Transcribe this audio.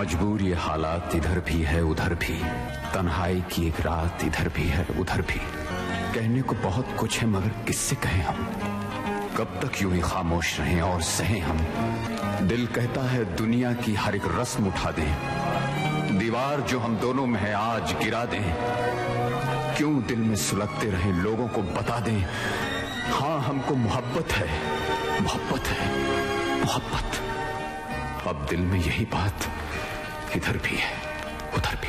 मजबूरी हालात इधर भी है उधर भी, तन्हाई की एक रात इधर भी है उधर भी। कहने को बहुत कुछ है मगर किससे कहें हम, कब तक यूं ही खामोश रहें और सहें हम। दिल कहता है दुनिया की हर एक रस्म उठा दें, दीवार जो हम दोनों में है आज गिरा दें। क्यों दिल में सुलगते रहें, लोगों को बता दें, हाँ हमको मोहब्बत है, मोहब्बत है, मोहब्बत। अब दिल में यही बात इधर भी है उधर भी।